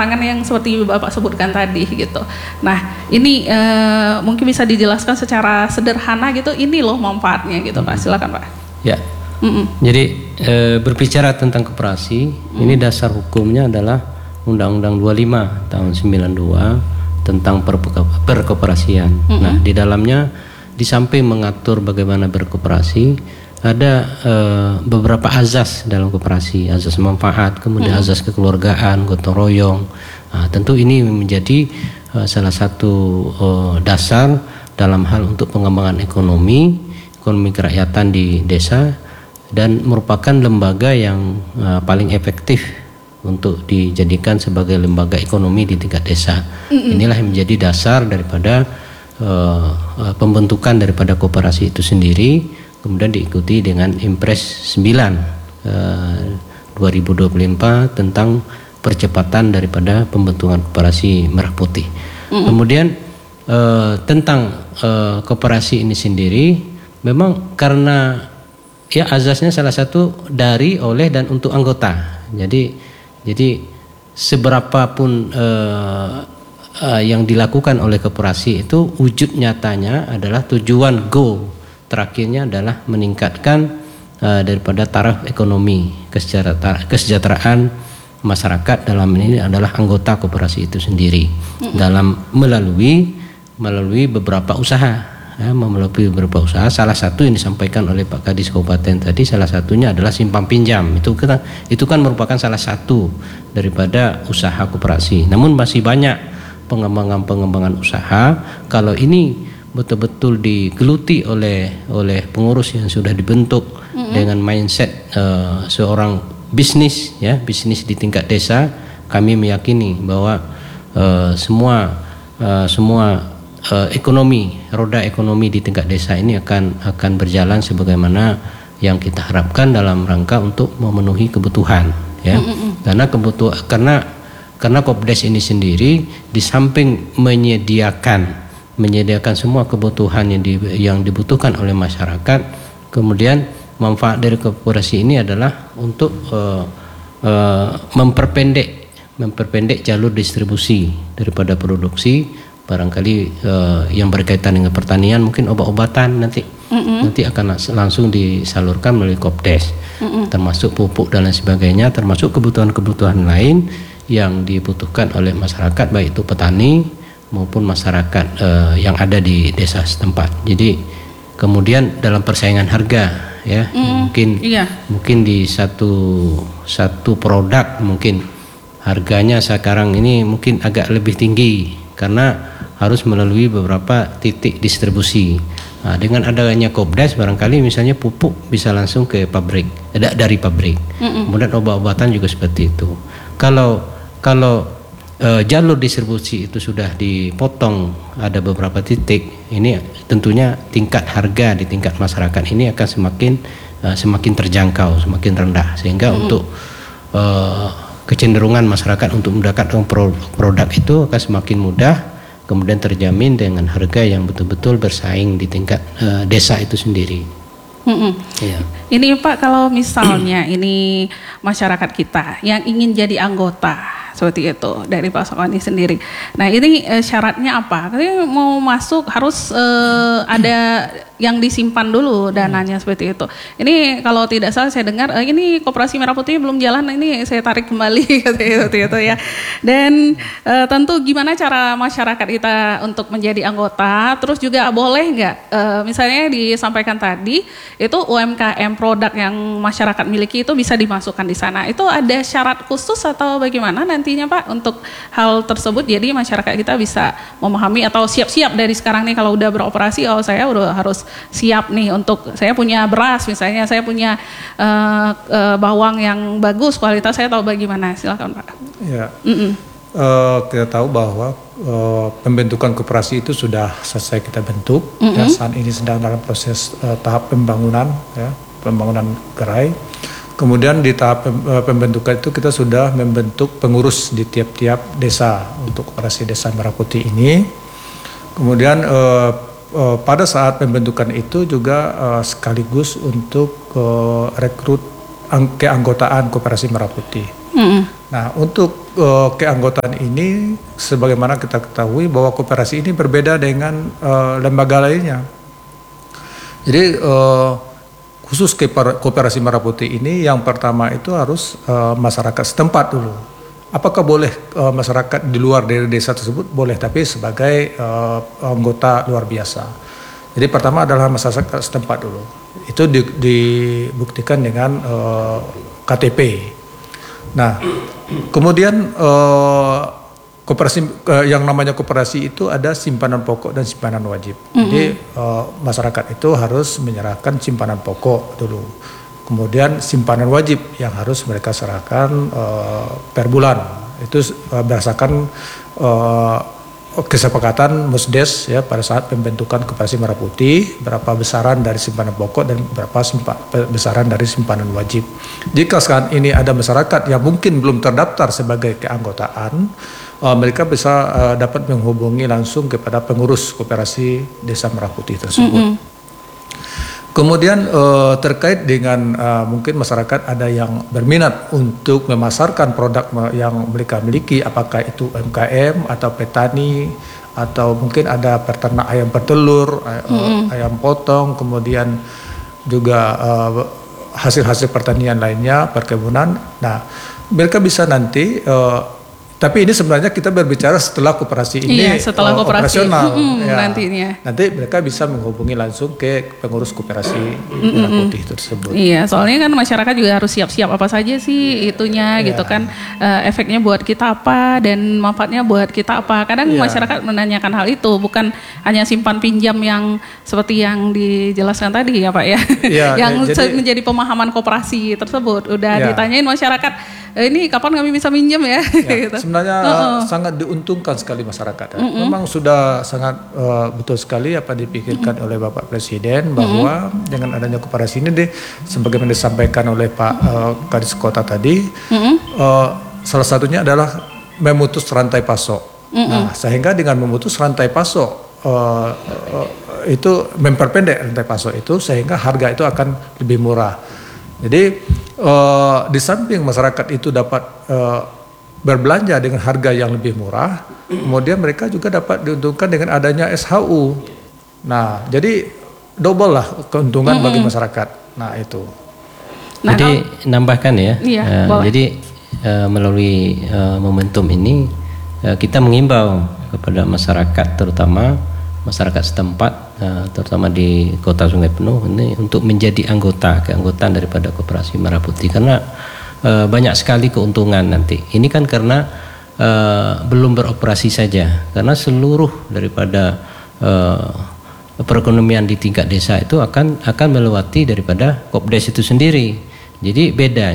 tantangan yang seperti Bapak sebutkan tadi gitu. Nah ini mungkin bisa dijelaskan secara sederhana gitu, ini loh manfaatnya gitu Pak, silakan Pak. Ya. Jadi berbicara tentang koperasi, ini dasar hukumnya adalah Undang-Undang 25 tahun 92 tentang perkoperasian. Nah, di dalamnya di samping mengatur bagaimana berkoperasi, ada beberapa azas dalam koperasi, azas manfaat, kemudian azas kekeluargaan, gotong royong. Nah, tentu ini menjadi salah satu dasar dalam hal untuk pengembangan ekonomi kerakyatan di desa, dan merupakan lembaga yang paling efektif untuk dijadikan sebagai lembaga ekonomi di tingkat desa. Inilah yang menjadi dasar daripada pembentukan daripada koperasi itu sendiri, kemudian diikuti dengan Impres 9 2024 tentang percepatan daripada pembentukan koperasi Merah Putih. Kemudian tentang koperasi ini sendiri, memang karena ya azasnya salah satu dari, oleh, dan untuk anggota. Jadi seberapapun yang dilakukan oleh koperasi itu, wujud nyatanya adalah tujuan goal terakhirnya adalah meningkatkan daripada taraf ekonomi kesejahteraan masyarakat, dalam ini adalah anggota koperasi itu sendiri, dalam melalui beberapa usaha. Melalui beberapa usaha, salah satu yang disampaikan oleh Pak Kadis Kabupaten tadi, salah satunya adalah simpan pinjam. Itu kan merupakan salah satu daripada usaha koperasi. Namun masih banyak pengembangan usaha. Kalau ini betul-betul digeluti oleh pengurus yang sudah dibentuk dengan mindset seorang bisnis di tingkat desa, kami meyakini bahwa semua roda ekonomi di tingkat desa ini akan berjalan sebagaimana yang kita harapkan dalam rangka untuk memenuhi kebutuhan, ya. Karena Kopdes ini sendiri di samping menyediakan semua kebutuhan yang dibutuhkan oleh masyarakat, kemudian manfaat dari koperasi ini adalah untuk memperpendek jalur distribusi daripada produksi. Barangkali yang berkaitan dengan pertanian, mungkin obat-obatan nanti akan langsung disalurkan melalui Kopdes, termasuk pupuk dan lain sebagainya, termasuk kebutuhan-kebutuhan lain yang dibutuhkan oleh masyarakat, baik itu petani maupun masyarakat yang ada di desa setempat. Jadi kemudian dalam persaingan harga, ya, mungkin di satu produk mungkin harganya sekarang ini mungkin agak lebih tinggi karena harus melalui beberapa titik distribusi. Nah, dengan adanya Kopdes, barangkali misalnya pupuk bisa langsung ke pabrik, dari pabrik. Kemudian obat-obatan juga seperti itu. Kalau jalur distribusi itu sudah dipotong, ada beberapa titik, ini tentunya tingkat harga di tingkat masyarakat ini akan semakin terjangkau, semakin rendah, sehingga untuk kecenderungan masyarakat untuk mendapatkan produk itu akan semakin mudah, kemudian terjamin dengan harga yang betul-betul bersaing di tingkat desa itu sendiri. Ya. Ini Pak, kalau misalnya ini masyarakat kita yang ingin jadi anggota seperti itu dari Pak Sokoni sendiri. Nah ini syaratnya apa? Katanya mau masuk harus ada yang disimpan dulu dananya seperti itu. Ini kalau tidak salah saya dengar ini Koperasi Merah Putih belum jalan, ini saya tarik kembali seperti itu ya. Dan tentu gimana cara masyarakat kita untuk menjadi anggota, terus juga boleh nggak misalnya disampaikan tadi itu UMKM produk yang masyarakat miliki itu bisa dimasukkan di sana. Itu ada syarat khusus atau bagaimana nantinya Pak untuk hal tersebut, jadi masyarakat kita bisa memahami atau siap-siap dari sekarang nih kalau udah beroperasi, oh saya udah harus siap nih untuk saya punya beras misalnya, saya punya bawang yang bagus kualitas, saya tahu bagaimana. Silakan Pak. Ya. Kita tahu bahwa pembentukan koperasi itu sudah selesai kita bentuk. Ya, saat ini sedang dalam proses tahap pembangunan, ya, pembangunan gerai. Kemudian di tahap pembentukan itu kita sudah membentuk pengurus di tiap-tiap desa untuk koperasi Desa Merah Putih ini. Kemudian pada saat pembentukan itu juga sekaligus untuk rekrut keanggotaan Koperasi Merah Putih. Nah, untuk keanggotaan ini, sebagaimana kita ketahui bahwa koperasi ini berbeda dengan lembaga lainnya. Jadi khusus koperasi Merah Putih ini yang pertama itu harus masyarakat setempat dulu. Apakah boleh masyarakat di luar dari desa tersebut? Boleh, tapi sebagai anggota luar biasa. Jadi pertama adalah masyarakat setempat dulu. Itu dibuktikan dengan KTP. Nah, kemudian koperasi yang namanya koperasi itu ada simpanan pokok dan simpanan wajib. Jadi masyarakat itu harus menyerahkan simpanan pokok dulu. Kemudian simpanan wajib yang harus mereka serahkan per bulan. Itu berdasarkan kesepakatan Musdes ya pada saat pembentukan koperasi Merah Putih, berapa besaran dari simpanan pokok dan berapa besaran dari simpanan wajib. Jika sekarang ini ada masyarakat yang mungkin belum terdaftar sebagai keanggotaan, mereka bisa dapat menghubungi langsung kepada pengurus koperasi Desa Merah Putih tersebut. Kemudian terkait dengan mungkin masyarakat ada yang berminat untuk memasarkan produk yang mereka miliki, apakah itu UMKM atau petani atau mungkin ada peternak ayam bertelur, ayam potong, kemudian juga hasil-hasil pertanian lainnya, perkebunan. Nah, mereka bisa nanti tapi ini sebenarnya kita berbicara setelah koperasi ini setelah koperasi operasional. Nanti mereka bisa menghubungi langsung ke pengurus koperasi Merah Putih tersebut. Iya, soalnya kan masyarakat juga harus siap-siap apa saja sih itunya gitu kan, efeknya buat kita apa dan manfaatnya buat kita apa. Kadang masyarakat menanyakan hal itu, bukan hanya simpan pinjam yang seperti yang dijelaskan tadi ya Pak ya, yang jadi, menjadi pemahaman koperasi tersebut. Udah ditanyain masyarakat, ini kapan kami bisa minjem ya? Gitu. Sebenarnya sangat diuntungkan sekali masyarakat. Memang sudah sangat betul sekali apa dipikirkan oleh Bapak Presiden bahwa dengan adanya koperasi ini sebagaimana disampaikan oleh Pak Kadis Kota tadi, salah satunya adalah memutus rantai pasok. Nah, sehingga dengan memutus rantai pasok itu memperpendek rantai pasok itu sehingga harga itu akan lebih murah. Jadi di samping masyarakat itu dapat berbelanja dengan harga yang lebih murah, kemudian mereka juga dapat diuntungkan dengan adanya SHU. Nah, jadi double lah keuntungan bagi masyarakat. Nah, itu. Jadi nambahkan ya. Jadi melalui momentum ini kita mengimbau kepada masyarakat, terutama masyarakat setempat, terutama di Kota Sungai Penuh ini untuk menjadi keanggotaan daripada Koperasi Merah Putih, karena banyak sekali keuntungan nanti. Ini kan karena belum beroperasi saja, karena seluruh daripada perekonomian di tingkat desa itu akan melewati daripada Kopdes itu sendiri. Jadi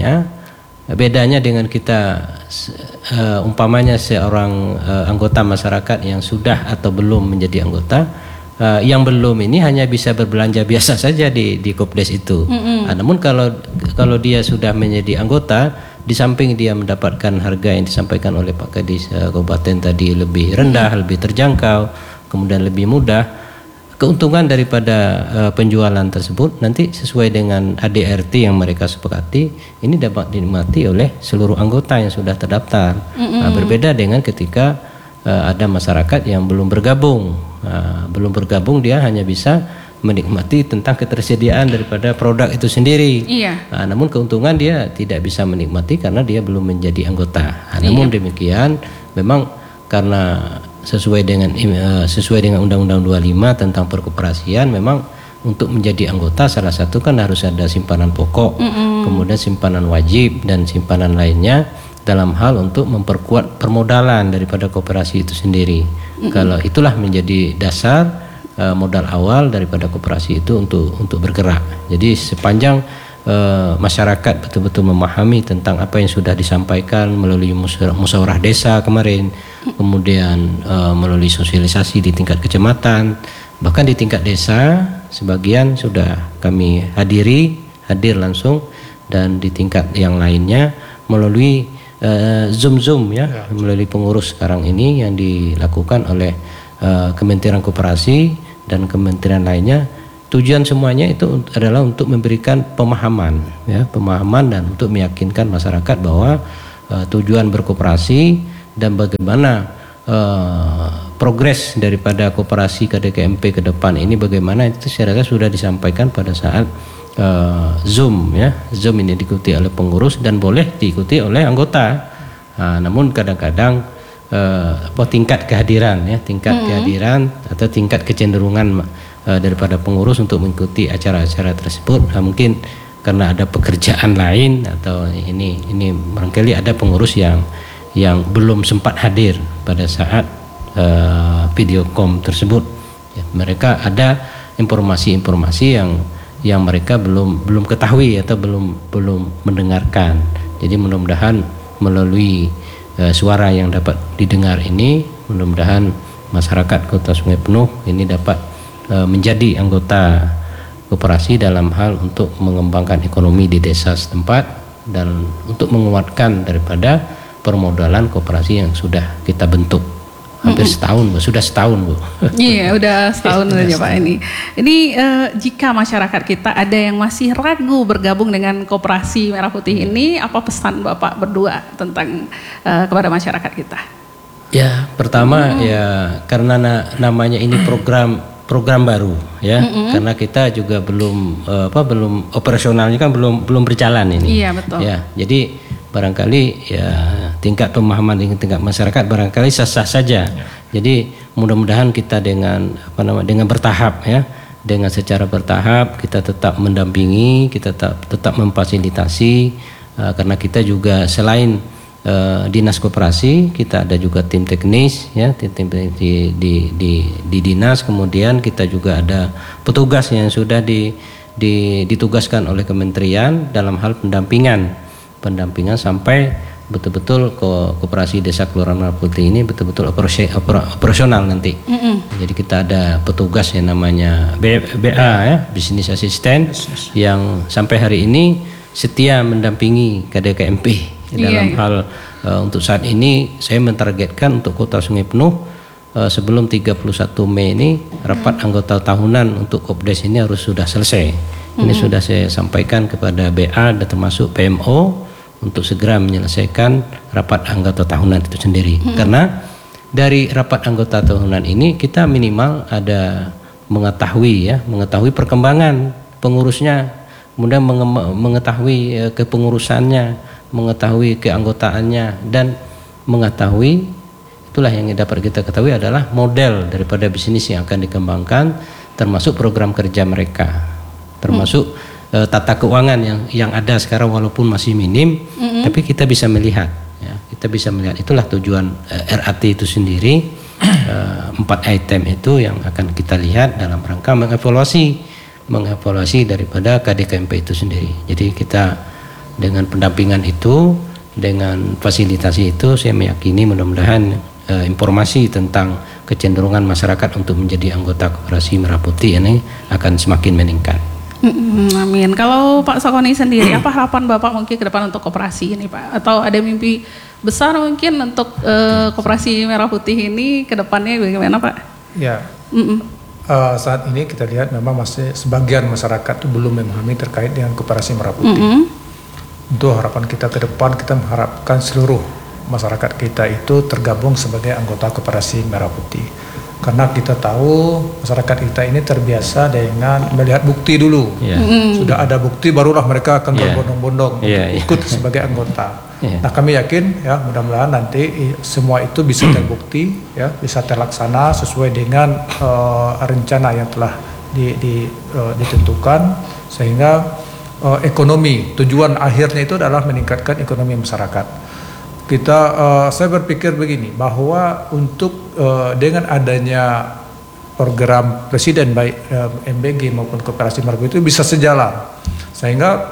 bedanya dengan kita umpamanya seorang anggota masyarakat yang sudah atau belum menjadi anggota, yang belum ini hanya bisa berbelanja biasa saja di Kopdes itu. Namun kalau dia sudah menjadi anggota, di samping dia mendapatkan harga yang disampaikan oleh Pak Kadis Kabupaten tadi lebih rendah, lebih terjangkau, kemudian lebih mudah, keuntungan daripada penjualan tersebut nanti sesuai dengan ADRT yang mereka sepakati ini dapat dinikmati oleh seluruh anggota yang sudah terdaftar. Nah, berbeda dengan ketika ada masyarakat yang belum bergabung. Belum bergabung, dia hanya bisa menikmati tentang ketersediaan daripada produk itu sendiri. Namun keuntungan dia tidak bisa menikmati karena dia belum menjadi anggota. Namun demikian, memang karena sesuai dengan Undang-Undang 25 tentang perkoperasian, memang untuk menjadi anggota salah satu kan harus ada simpanan pokok, kemudian simpanan wajib dan simpanan lainnya dalam hal untuk memperkuat permodalan daripada koperasi itu sendiri. Kalau itulah menjadi dasar modal awal daripada koperasi itu untuk bergerak. Jadi sepanjang masyarakat betul-betul memahami tentang apa yang sudah disampaikan melalui musyawarah desa kemarin, kemudian melalui sosialisasi di tingkat kecamatan, bahkan di tingkat desa sebagian sudah kami hadir langsung, dan di tingkat yang lainnya melalui Zoom ya, melalui pengurus sekarang ini yang dilakukan oleh Kementerian Koperasi dan kementerian lainnya. Tujuan semuanya itu adalah untuk memberikan pemahaman dan untuk meyakinkan masyarakat bahwa tujuan berkoperasi dan bagaimana progres daripada koperasi KDKMP ke depan ini bagaimana, itu saya rasa sudah disampaikan pada saat Zoom ya. Zoom ini diikuti oleh pengurus dan boleh diikuti oleh anggota. Namun kadang-kadang tingkat kehadiran ya, kehadiran atau tingkat kecenderungan daripada pengurus untuk mengikuti acara-acara tersebut mungkin karena ada pekerjaan lain atau ini barangkali ada pengurus yang belum sempat hadir pada saat video com tersebut ya, mereka ada informasi-informasi yang mereka belum ketahui atau belum mendengarkan. Jadi mudah-mudahan melalui suara yang dapat didengar ini, mudah-mudahan masyarakat Kota Sungai Penuh ini dapat menjadi anggota koperasi dalam hal untuk mengembangkan ekonomi di desa setempat dan untuk menguatkan daripada permodalan koperasi yang sudah kita bentuk hampir setahun, Bu. Sudah setahun, Bu. Iya, udah setahun saja Pak ini. Ini jika masyarakat kita ada yang masih ragu bergabung dengan koperasi Merah Putih ini, apa pesan Bapak berdua tentang kepada masyarakat kita? Ya, pertama ya karena namanya ini program baru ya, karena kita juga belum operasionalnya kan belum berjalan ini. Iya, betul. Ya, jadi barangkali ya tingkat pemahaman dengan tingkat masyarakat barangkali sah-sah saja. Jadi mudah-mudahan kita dengan bertahap ya, dengan secara bertahap kita tetap mendampingi, kita tetap memfasilitasi karena kita juga selain dinas koperasi kita ada juga tim teknis ya, tim di dinas, kemudian kita juga ada petugas yang sudah ditugaskan oleh kementerian dalam hal pendampingan sampai betul-betul koperasi desa Kelurahan Merah Putih ini betul-betul operasional nanti. Jadi kita ada petugas yang namanya BA ya, Business Assistant yang sampai hari ini setia mendampingi KDKMP dalam hal untuk saat ini saya mentargetkan untuk Kota Sungai Penuh sebelum 31 Mei ini rapat anggota tahunan untuk Kopdes ini harus sudah selesai. Ini sudah saya sampaikan kepada BA dan termasuk PMO untuk segera menyelesaikan rapat anggota tahunan itu sendiri. Karena dari rapat anggota tahunan ini kita minimal ada mengetahui perkembangan pengurusnya, kemudian mengetahui kepengurusannya, mengetahui keanggotaannya, dan mengetahui itulah yang dapat kita ketahui adalah model daripada bisnis yang akan dikembangkan, termasuk program kerja mereka, termasuk tata keuangan yang ada sekarang walaupun masih minim, tapi kita bisa melihat ya, itulah tujuan RAT itu sendiri. 4 item itu yang akan kita lihat dalam rangka mengevaluasi daripada KDKMP itu sendiri. Jadi kita dengan pendampingan itu, dengan fasilitasi itu, saya meyakini mudah-mudahan informasi tentang kecenderungan masyarakat untuk menjadi anggota koperasi Merah Putih ini akan semakin meningkat. Amin. Kalau Pak Sokoni sendiri, apa harapan Bapak mungkin ke depan untuk koperasi ini Pak? Atau ada mimpi besar mungkin untuk koperasi Merah Putih ini ke depannya bagaimana Pak? Ya, saat ini kita lihat memang masih sebagian masyarakat itu belum memahami terkait dengan koperasi Merah Putih. Untuk harapan kita ke depan, kita mengharapkan seluruh masyarakat kita itu tergabung sebagai anggota koperasi Merah Putih. Karena kita tahu masyarakat kita ini terbiasa dengan melihat bukti dulu. Sudah ada bukti barulah mereka akan berbondong-bondong ikut sebagai anggota. Nah kami yakin ya mudah-mudahan nanti semua itu bisa terbukti ya, bisa terlaksana sesuai dengan rencana yang telah ditentukan, sehingga ekonomi tujuan akhirnya itu adalah meningkatkan ekonomi masyarakat. Saya berpikir begini, bahwa untuk dengan adanya program presiden baik MBG maupun koperasi Merah Putih itu bisa sejalan, sehingga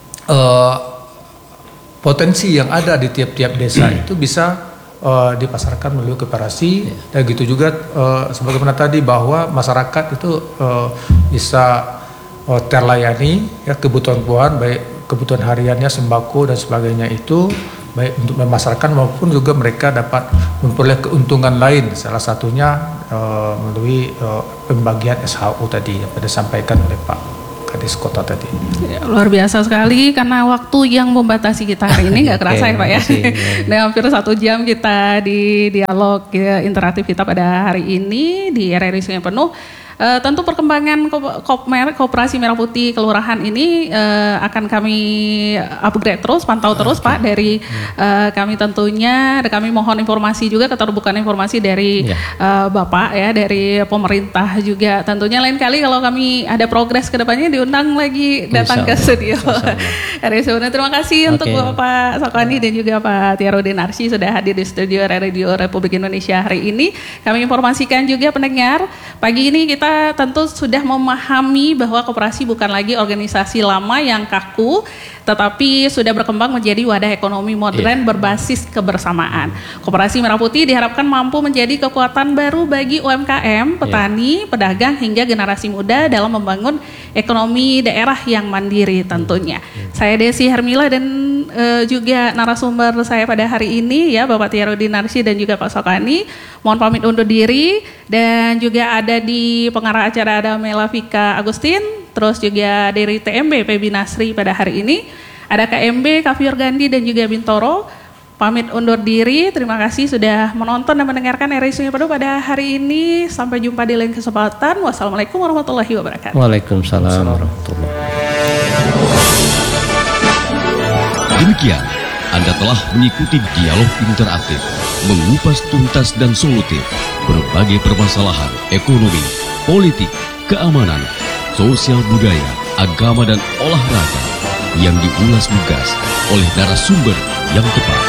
potensi yang ada di tiap-tiap desa itu bisa dipasarkan melalui koperasi. Dan gitu juga sebagaimana tadi bahwa masyarakat itu bisa terlayani ya, kebutuhan baik kebutuhan hariannya, sembako dan sebagainya itu, baik untuk memasarkan maupun juga mereka dapat memperoleh keuntungan lain, salah satunya melalui pembagian SHU tadi yang disampaikan oleh Pak Kadis Kota tadi. Ya, luar biasa sekali karena waktu yang membatasi kita hari ini nggak kerasa ya Pak ya. Dan hampir 1 jam kita di dialog ya, interaktif kita pada hari ini di RRI Sungai Penuh. Tentu perkembangan Koperasi Merah Putih Kelurahan ini akan kami upgrade terus, pantau terus Pak dari kami tentunya. Kami mohon informasi juga, keterbukaan informasi dari Bapak ya, dari pemerintah juga. Tentunya lain kali kalau kami ada progres ke depannya diundang lagi datang ke studio. Terima kasih untuk Bapak Sokani dan juga Pak Tiarudin Arsy sudah hadir di studio Radio Republik Indonesia hari ini. Kami informasikan juga pendengar, pagi ini kita tentu sudah memahami bahwa koperasi bukan lagi organisasi lama yang kaku, tetapi sudah berkembang menjadi wadah ekonomi modern berbasis kebersamaan. Koperasi Merah Putih diharapkan mampu menjadi kekuatan baru bagi UMKM, petani, pedagang hingga generasi muda dalam membangun ekonomi daerah yang mandiri tentunya. Saya Desi Hermila dan juga narasumber saya pada hari ini ya Bapak Tiarudin Arsy dan juga Pak Sokani. Mohon pamit undur diri, dan juga ada di pengarah acara ada Melavika Agustin, terus juga dari TMB Pebi Nasri pada hari ini. Ada KMB Kafir Gandhi dan juga Bintoro. Pamit undur diri. Terima kasih sudah menonton dan mendengarkan RRI Sungai Penuh pada hari ini. Sampai jumpa di lain kesempatan. Wassalamualaikum warahmatullahi wabarakatuh. Waalaikumsalam warahmatullahi wabarakatuh. Demikian, Anda telah mengikuti dialog interaktif, mengupas tuntas dan solutif berbagai permasalahan ekonomi, politik, keamanan, sosial budaya, agama dan olahraga yang diulas lugas oleh narasumber yang tepat.